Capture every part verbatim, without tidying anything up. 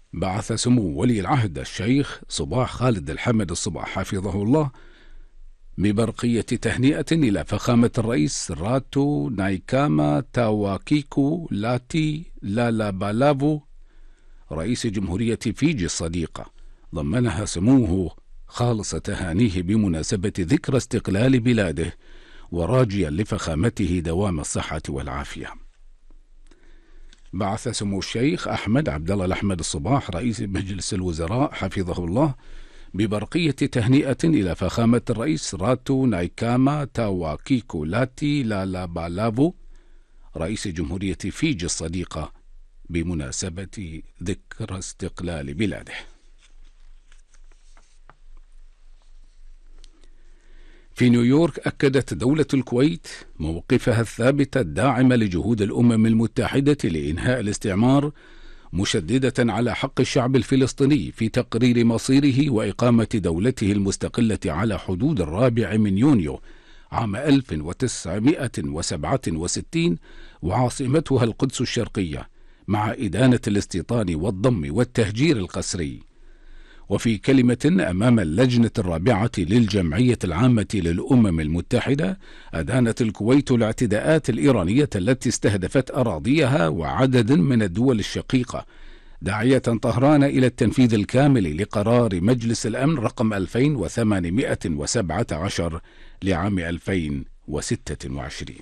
بعث سمو ولي العهد الشيخ صباح خالد الحمد الصباح حفظه الله ببرقية تهنئة إلى فخامة الرئيس راتو نايكاما تاواكيكو لاتي لالابالافو رئيس جمهورية فيجي الصديقة، ضمنها سموه خالص تهانيه بمناسبة ذكرى استقلال بلاده، وراجيا لفخامته دوام الصحة والعافية. بعث سمو الشيخ أحمد عبد الله الأحمد الصباح رئيس مجلس الوزراء حفظه الله ببرقية تهنئة إلى فخامة الرئيس راتو نايكاما تاواكيكو لاتي لالابالافو رئيس جمهورية فيجي الصديقة بمناسبة ذكرى استقلال بلاده. في نيويورك أكدت دولة الكويت موقفها الثابت الداعم لجهود الأمم المتحدة لإنهاء الاستعمار، مشددة على حق الشعب الفلسطيني في تقرير مصيره وإقامة دولته المستقلة على حدود الرابع من يونيو عام ألف وتسعمائة وسبعة وستين وعاصمتها القدس الشرقية، مع إدانة الاستيطان والضم والتهجير القسري. وفي كلمة أمام اللجنة الرابعة للجمعية العامة للأمم المتحدة، أدانت الكويت الاعتداءات الإيرانية التي استهدفت أراضيها وعدد من الدول الشقيقة، داعية طهران إلى التنفيذ الكامل لقرار مجلس الأمن رقم ألفين وثمانمائة وسبعة عشر لعام ألفين وستة وعشرين.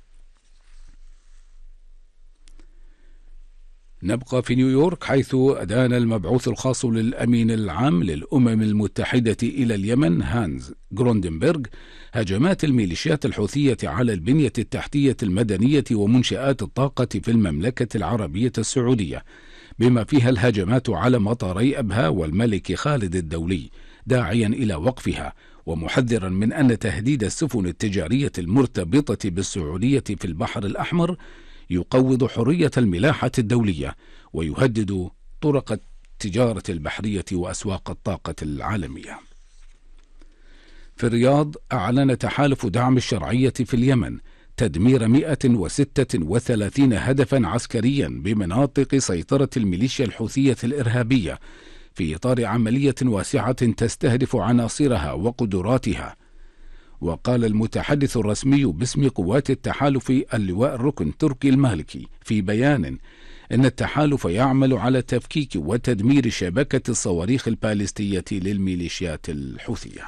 نبقى في نيويورك، حيث أدان المبعوث الخاص للأمين العام للأمم المتحدة إلى اليمن هانز جروندنبرغ هجمات الميليشيات الحوثية على البنية التحتية المدنية ومنشآت الطاقة في المملكة العربية السعودية، بما فيها الهجمات على مطاري أبها والملك خالد الدولي، داعيا إلى وقفها ومحذرا من أن تهديد السفن التجارية المرتبطة بالسعودية في البحر الأحمر يقوض حرية الملاحة الدولية ويهدد طرق التجارة البحرية وأسواق الطاقة العالمية. في الرياض، أعلن تحالف دعم الشرعية في اليمن تدمير مئة وستة وثلاثين هدفا عسكريا بمناطق سيطرة الميليشيا الحوثية الإرهابية في إطار عملية واسعة تستهدف عناصرها وقدراتها. وقال المتحدث الرسمي باسم قوات التحالف اللواء الركن تركي المالكي في بيان إن التحالف يعمل على تفكيك وتدمير شبكة الصواريخ البالستية للميليشيات الحوثية.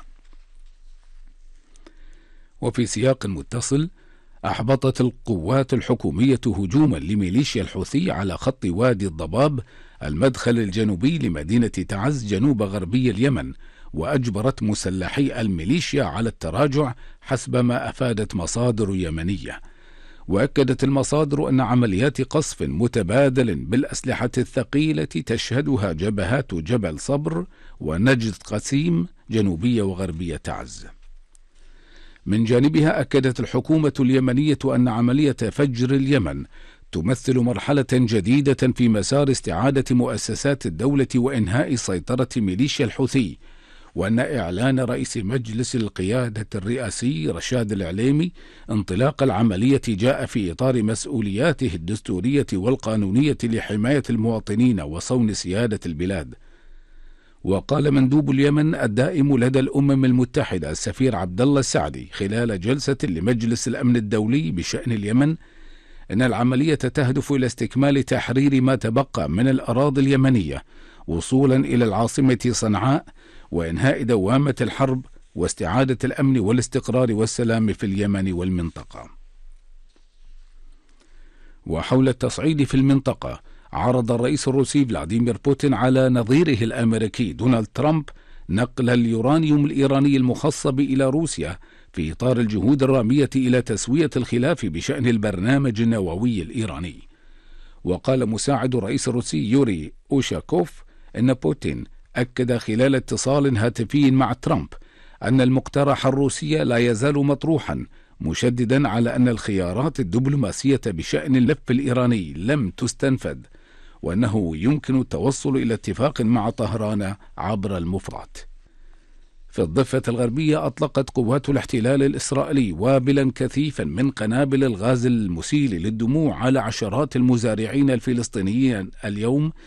وفي سياق متصل، أحبطت القوات الحكومية هجوما لميليشيا الحوثي على خط وادي الضباب المدخل الجنوبي لمدينة تعز جنوب غربي اليمن، وأجبرت مسلحي الميليشيا على التراجع حسب ما أفادت مصادر يمنية. وأكدت المصادر أن عمليات قصف متبادل بالأسلحة الثقيلة تشهدها جبهات جبل صبر ونجد قسيم جنوبية وغربية تعز. من جانبها، أكدت الحكومة اليمنية أن عملية فجر اليمن تمثل مرحلة جديدة في مسار استعادة مؤسسات الدولة وإنهاء سيطرة ميليشيا الحوثي، وأن إعلان رئيس مجلس القيادة الرئاسي رشاد العليمي انطلاق العملية جاء في إطار مسؤولياته الدستورية والقانونية لحماية المواطنين وصون سيادة البلاد. وقال مندوب اليمن الدائم لدى الأمم المتحدة السفير عبد الله السعدي خلال جلسة لمجلس الأمن الدولي بشأن اليمن إن العملية تهدف إلى استكمال تحرير ما تبقى من الأراضي اليمنية وصولا إلى العاصمة صنعاء، وإنهاء دوامة الحرب واستعادة الأمن والاستقرار والسلام في اليمن والمنطقة. وحول التصعيد في المنطقة، عرض الرئيس الروسي فلاديمير بوتين على نظيره الأمريكي دونالد ترامب نقل اليورانيوم الإيراني المخصب إلى روسيا في إطار الجهود الرامية إلى تسوية الخلاف بشأن البرنامج النووي الإيراني. وقال مساعد الرئيس الروسي يوري أوشاكوف إن بوتين أكد خلال اتصال هاتفي مع ترامب أن المقترح الروسي لا يزال مطروحا، مشددا على أن الخيارات الدبلوماسية بشأن الملف الإيراني لم تستنفذ، وأنه يمكن التوصل إلى اتفاق مع طهران عبر المفاوضات. في الضفة الغربية، أطلقت قوات الاحتلال الإسرائيلي وابلا كثيفا من قنابل الغاز المسيل للدموع على عشرات المزارعين الفلسطينيين اليوم